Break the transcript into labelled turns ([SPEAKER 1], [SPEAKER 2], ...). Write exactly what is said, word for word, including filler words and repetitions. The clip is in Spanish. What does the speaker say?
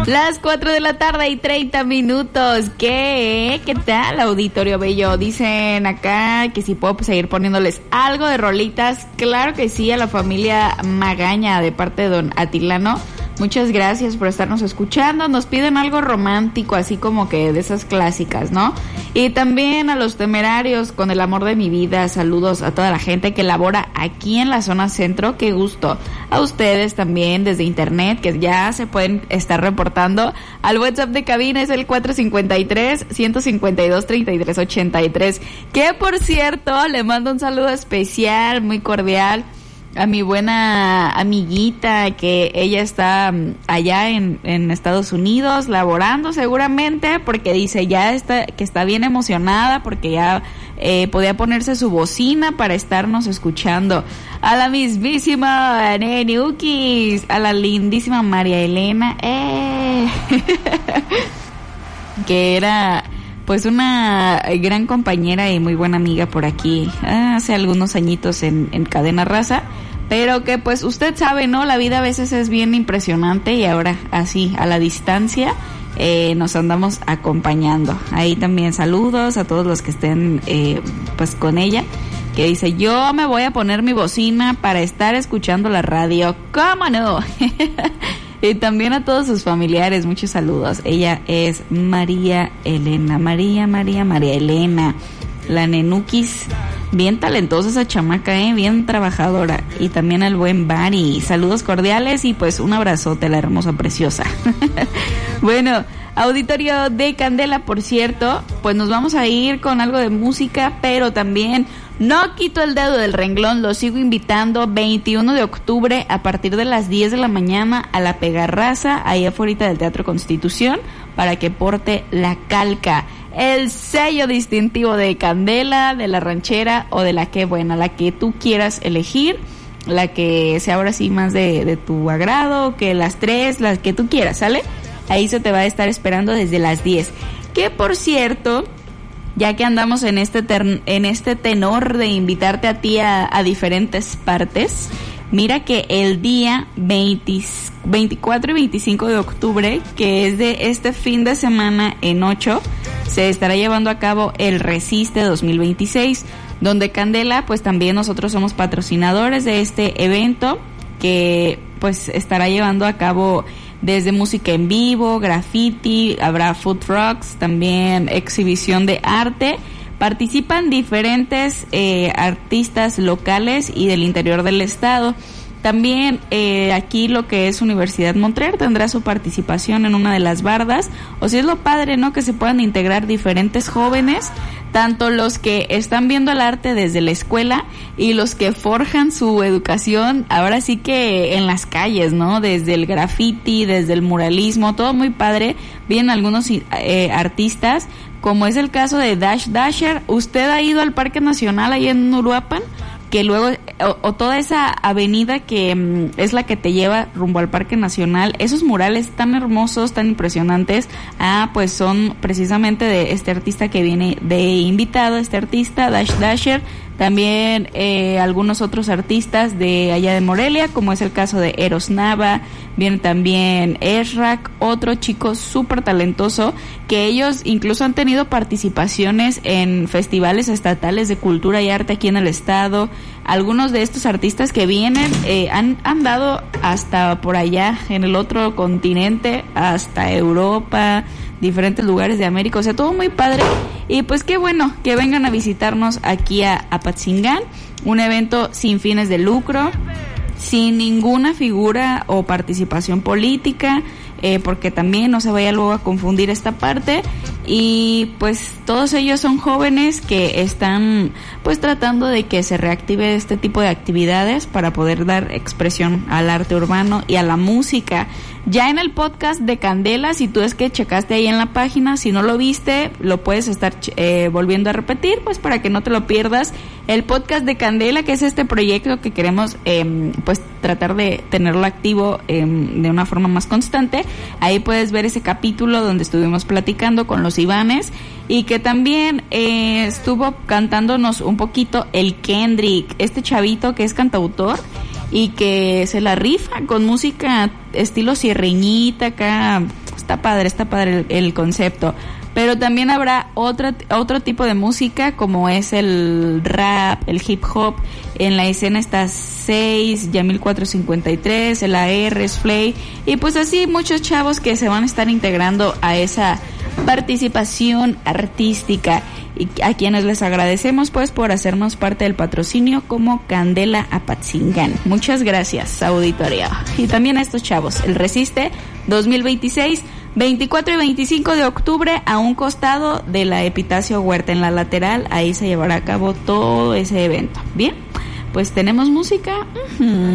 [SPEAKER 1] Las cuatro de la tarde y treinta minutos. ¿Qué? ¿Qué tal, auditorio bello? Dicen acá que si puedo seguir poniéndoles algo de rolitas. Claro que sí, a la familia Magaña de parte de don Atilano. Muchas gracias por estarnos escuchando. Nos piden algo romántico, así como que de esas clásicas, ¿no? Y también a los Temerarios, con el amor de mi vida. Saludos a toda la gente que labora aquí en la zona centro. Qué gusto. A ustedes también desde internet, que ya se pueden estar reportando. Al WhatsApp de cabina es el cuatro cinco tres, uno cinco dos, tres tres ocho tres. Que por cierto, le mando un saludo especial, muy cordial, a mi buena amiguita, que ella está allá en, en Estados Unidos laborando seguramente, porque dice ya está que está bien emocionada porque ya eh, podía ponerse su bocina para estarnos escuchando. A la mismísima Neniukis, a la lindísima María Elena, eh, que era pues una gran compañera y muy buena amiga por aquí hace algunos añitos en, en Cadena Raza, pero que pues usted sabe, ¿no? La vida a veces es bien impresionante y ahora así a la distancia eh, nos andamos acompañando. Ahí también saludos a todos los que estén eh, pues con ella, que dice yo me voy a poner mi bocina para estar escuchando la radio. ¿Cómo no? Y también a todos sus familiares, muchos saludos. Ella es María Elena, María, María, María Elena, la Nenukis, bien talentosa esa chamaca, eh, bien trabajadora. Y también al buen Bari, saludos cordiales y pues un abrazote a la hermosa preciosa. Bueno, auditorio de Candela, por cierto, pues nos vamos a ir con algo de música, pero también no quito el dedo del renglón, lo sigo invitando veintiuno de octubre a partir de las diez de la mañana a la Pegarraza, ahí afuera del Teatro Constitución, para que porte la calca, el sello distintivo de Candela, de la ranchera o de la que buena, la que tú quieras elegir, la que sea ahora sí más de, de tu agrado, que las tres, las que tú quieras, ¿sale? Ahí se te va a estar esperando desde las diez. Que por cierto, ya que andamos en este ter- en este tenor de invitarte a ti a, a diferentes partes, mira que el día veinte, veinticuatro y veinticinco de octubre, que es de este fin de semana en ocho, se estará llevando a cabo el Resiste dos mil veintiséis, donde Candela, pues también nosotros somos patrocinadores de este evento, que pues estará llevando a cabo desde música en vivo, graffiti, habrá food trucks, también exhibición de arte. Participan diferentes eh, artistas locales y del interior del estado. También eh, aquí lo que es Universidad Montreal tendrá su participación en una de las bardas. O sea, es lo padre, ¿no? Que se puedan integrar diferentes jóvenes, tanto los que están viendo el arte desde la escuela y los que forjan su educación ahora sí que en las calles, ¿no? Desde el graffiti, desde el muralismo, todo muy padre. Vienen algunos eh, artistas, como es el caso de Dash Dasher. ¿Usted ha ido al Parque Nacional ahí en Uruapan? Que luego, o, o toda esa avenida que um, es la que te lleva rumbo al Parque Nacional, esos murales tan hermosos, tan impresionantes, ah, pues son precisamente de este artista que viene de invitado, este artista, Dash Dasher. También eh, algunos otros artistas de allá de Morelia, como es el caso de Eros Nava, viene también Esrak, otro chico súper talentoso, que ellos incluso han tenido participaciones en festivales estatales de cultura y arte aquí en el estado. Algunos de estos artistas que vienen eh, han andado hasta por allá en el otro continente, hasta Europa, diferentes lugares de América, o sea, todo muy padre. Y pues qué bueno que vengan a visitarnos aquí a Apatzingán, un evento sin fines de lucro, sin ninguna figura o participación política, eh, porque también no se vaya luego a confundir esta parte. Y pues todos ellos son jóvenes que están pues tratando de que se reactive este tipo de actividades para poder dar expresión al arte urbano y a la música. Ya en el podcast de Candela, si tú es que checaste ahí en la página, si no lo viste, lo puedes estar eh, volviendo a repetir, pues para que no te lo pierdas. El podcast de Candela, que es este proyecto que queremos eh, pues tratar de tenerlo activo eh, de una forma más constante. Ahí puedes ver ese capítulo donde estuvimos platicando con los Ivanes y que también eh, estuvo cantándonos un poquito el Kendrick, este chavito que es cantautor y que se la rifa con música estilo sierreñita acá, está padre, está padre el, el concepto. Pero también habrá otro, otro tipo de música, como es el rap, el hip hop. En la escena está seis, Yamil cuatrocientos cincuenta y tres, el A R, Flay, y pues así muchos chavos que se van a estar integrando a esa participación artística, y a quienes les agradecemos pues por hacernos parte del patrocinio como Candela Apatzingán. Muchas gracias, auditorio. Y también a estos chavos, el Resiste dos mil veintiséis, veinticuatro y veinticinco de octubre, a un costado de la Epitacio Huerta, en la lateral, ahí se llevará a cabo todo ese evento. Bien, pues tenemos música. Uh-huh.